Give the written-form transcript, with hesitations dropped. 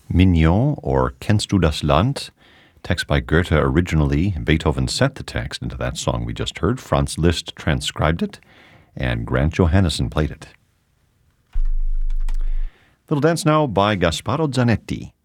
Mignon, or Kennst du das Land? Text by Goethe originally. Beethoven sent the text into that song we just heard. Franz Liszt transcribed it, and Grant Johannesson played it. Little dance now by Gasparo Zanetti.